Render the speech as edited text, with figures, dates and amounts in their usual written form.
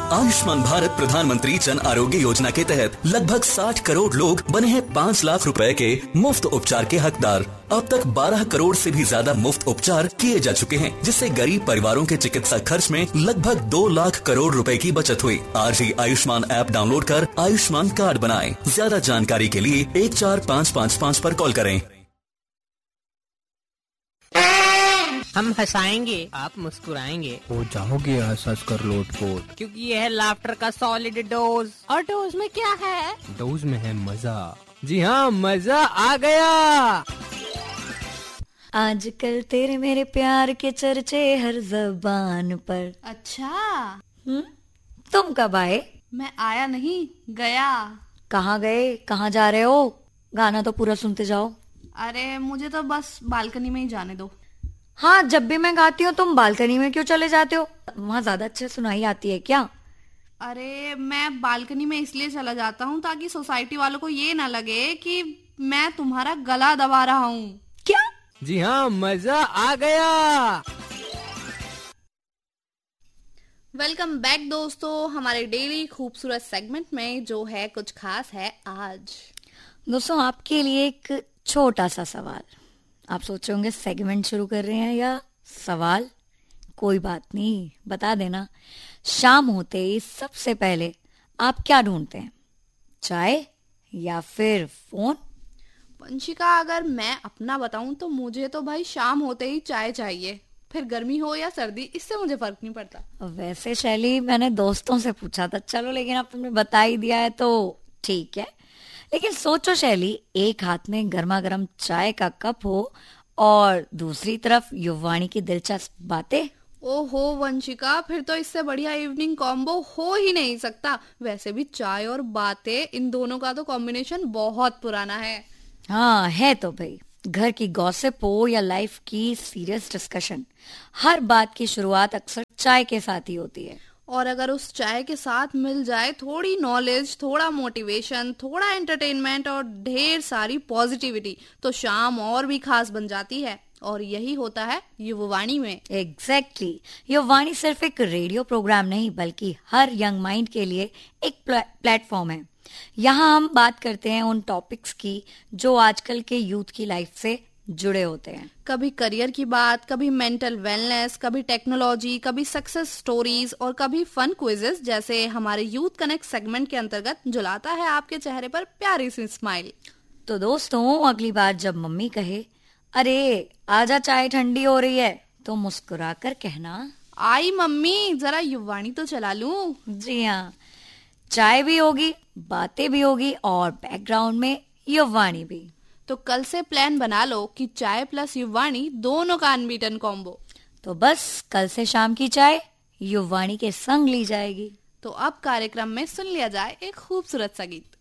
आयुष्मान भारत प्रधानमंत्री जन आरोग्य योजना के तहत लगभग 60 करोड़ लोग बने हैं 5 लाख रुपए के मुफ्त उपचार के हकदार। अब तक 12 करोड़ से भी ज्यादा मुफ्त उपचार किए जा चुके हैं, जिससे गरीब परिवारों के चिकित्सा खर्च में लगभग 2 लाख करोड़ रुपए की बचत हुई। आज ही आयुष्मान ऐप डाउनलोड कर आयुष्मान कार्ड बनाएं। ज्यादा जानकारी के लिए 14555 पर कॉल करें। हम हंसाएंगे, आप मुस्कुराएंगे, हो जाओगे हंस हंस कर लोटपोट, क्योंकि ये है लाफ्टर का सॉलिड डोज। और डोज में क्या है? डोज में है मजा। जी हाँ, मजा आ गया। आजकल तेरे मेरे प्यार के चर्चे हर जबान पर। अच्छा, तुम कब आए? मैं आया नहीं, गया। कहाँ गए, कहाँ जा रहे हो? गाना तो पूरा सुनते जाओ। अरे मुझे तो बस बालकनी में ही जाने दो। हाँ, जब भी मैं गाती हूँ तुम बालकनी में क्यों चले जाते हो? वहाँ ज्यादा अच्छे सुनाई आती है क्या? अरे मैं बालकनी में इसलिए चला जाता हूँ ताकि सोसाइटी वालों को ये ना लगे कि मैं तुम्हारा गला दबा रहा हूँ। क्या? जी हाँ, मजा आ गया। वेलकम बैक दोस्तों, हमारे डेली खूबसूरत सेगमेंट में जो है कुछ खास है आज। दोस्तों, आपके लिए एक छोटा सा सवाल। आप सोच रहे होंगे सेगमेंट शुरू कर रहे हैं या सवाल? कोई बात नहीं, बता देना। शाम होते ही सबसे पहले आप क्या ढूंढते हैं? चाय या फिर फोन? पंचिका, अगर मैं अपना बताऊं तो मुझे तो भाई शाम होते ही चाय चाहिए, फिर गर्मी हो या सर्दी, इससे मुझे फर्क नहीं पड़ता। वैसे शैली, मैंने दोस्तों से पूछा था, चलो लेकिन अब तुमने बता ही दिया है तो ठीक है। लेकिन सोचो शैली, एक हाथ में गर्मा गर्म चाय का कप हो और दूसरी तरफ युवानी की दिलचस्प बातें। ओहो वंशिका, फिर तो इससे बढ़िया इवनिंग कॉम्बो हो ही नहीं सकता। वैसे भी चाय और बातें, इन दोनों का तो कॉम्बिनेशन बहुत पुराना है। हाँ है तो भाई। घर की गॉसिप हो या लाइफ की सीरियस डिस्कशन, हर बात की शुरुआत अक्सर चाय के साथ ही होती है। और अगर उस चाय के साथ मिल जाए थोड़ी नॉलेज, थोड़ा मोटिवेशन, थोड़ा एंटरटेनमेंट और ढेर सारी पॉजिटिविटी, तो शाम और भी खास बन जाती है। और यही होता है युववाणी में। एग्जैक्टली। युववाणी सिर्फ एक रेडियो प्रोग्राम नहीं, बल्कि हर यंग माइंड के लिए एक प्लेटफॉर्म है। यहाँ हम बात करते हैं उन टॉपिक्स की जो आजकल के यूथ की लाइफ से जुड़े होते हैं। कभी करियर की बात, कभी मेंटल वेलनेस, कभी टेक्नोलॉजी, कभी सक्सेस स्टोरीज और कभी फन क्विजेस, जैसे हमारे यूथ कनेक्ट सेगमेंट के अंतर्गत, जो लाता है आपके चेहरे पर प्यारी सी स्माइल। तो दोस्तों, अगली बार जब मम्मी कहे अरे आजा चाय ठंडी हो रही है, तो मुस्कुरा कर कहना, आई मम्मी, जरा युववाणी तो चला लूं। जी हाँ, चाय भी होगी, बातें भी होगी और बैकग्राउंड में युववाणी भी। तो कल से प्लान बना लो कि चाय प्लस युववाणी दोनों का अनबीटन कॉम्बो। तो बस कल से शाम की चाय युववाणी के संग ली जाएगी। तो अब कार्यक्रम में सुन लिया जाए एक खूबसूरत सा गीत।